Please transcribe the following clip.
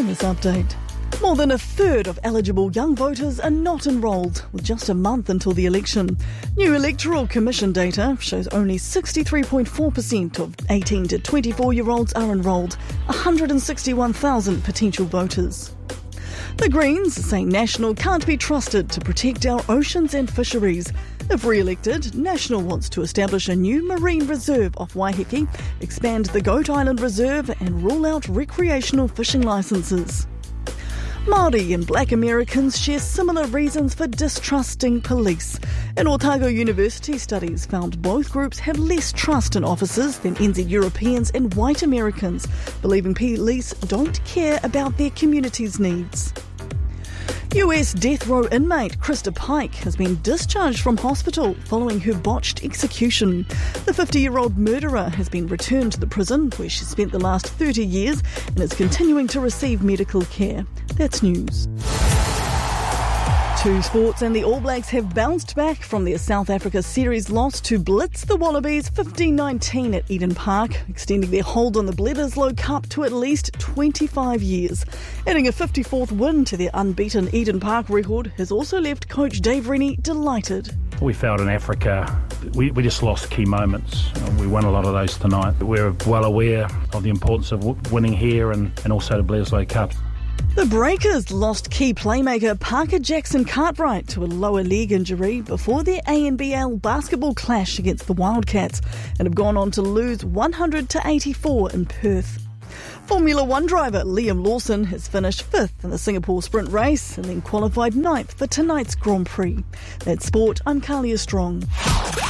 In this update, more than a third of eligible young voters are not enrolled, with just a month until the election. New Electoral Commission data shows only 63.4% of 18 to 24-year-olds are enrolled, 161,000 potential voters. The Greens say National can't be trusted to protect our oceans and fisheries. If re-elected, National wants to establish a new marine reserve off Waiheke, expand the Goat Island Reserve and rule out recreational fishing licences. Māori and Black Americans share similar reasons for distrusting police. An Otago University studies found both groups had less trust in officers than NZ Europeans and white Americans, believing police don't care about their community's needs. US death row inmate Krista Pike has been discharged from hospital following her botched execution. The 50-year-old murderer has been returned to the prison where she spent the last 30 years and is continuing to receive medical care. That's news. To sports, and the All Blacks have bounced back from their South Africa series loss to blitz the Wallabies 15-19 at Eden Park, extending their hold on the Bledisloe Cup to at least 25 years. Adding a 54th win to their unbeaten Eden Park record has also left coach Dave Rennie delighted. We felt in Africa, we just lost key moments. We won a lot of those tonight. We're well aware of the importance of winning here and also the Bledisloe Cup. The Breakers lost key playmaker Parker Jackson Cartwright to a lower leg injury before their ANBL basketball clash against the Wildcats and have gone on to lose 100-84 in Perth. Formula One driver Liam Lawson has finished 5th in the Singapore sprint race and then qualified 9th for tonight's Grand Prix. That's sport, I'm Kalia Strong.